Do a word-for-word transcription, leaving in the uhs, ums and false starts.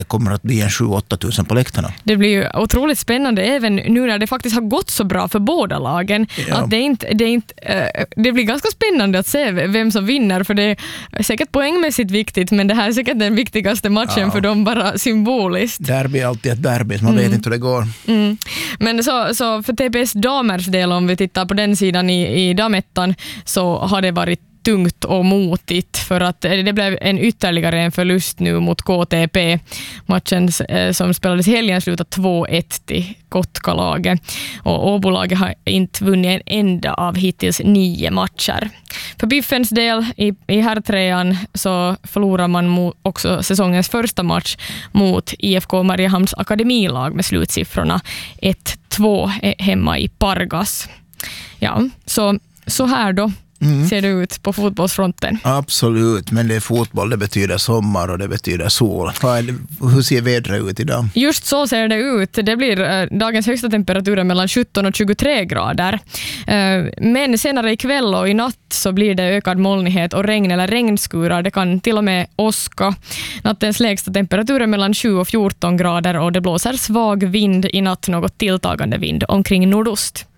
det kommer att bli en sju åtta tusen på läktarna. Det blir ju otroligt spännande även nu när det faktiskt har gått så bra för båda lagen. Ja. Att det, inte, det, inte, äh, det blir ganska spännande att se vem som vinner, för det är säkert poängmässigt viktigt, men det här är säkert den viktigaste matchen ja. för dem bara symboliskt. Derby är alltid ett derby, så man Mm. vet inte hur det går. Mm. Men så, så för T P S damers del, om vi tittar på den sidan i, i damettan, så har det varit tungt och motigt, för att det blev en ytterligare en förlust nu mot K T P. Matchen eh, som spelades i helgen slutade två ett till Kotkalaget, och Åbolaget har inte vunnit en enda av hittills nio matcher. För Biffens del i, i herrtrean så förlorar man mo, också säsongens första match mot I F K Mariehamns akademilag med slutsiffrorna ett två hemma i Pargas. Ja, så, så här då. Mm. Ser det ut på fotbollsfronten? Absolut, men det är fotboll, det betyder sommar och det betyder sol. Hur ser vädret ut idag? Just så ser det ut. Det blir äh, dagens högsta temperatur mellan sjutton och tjugotre grader. Äh, men senare ikväll och i natt så blir det ökad molnighet och regn eller regnskurar. Det kan till och med åska. Nattens lägsta temperatur mellan sju och fjorton grader, och det blåser svag vind i natt, något tilltagande vind omkring nordost.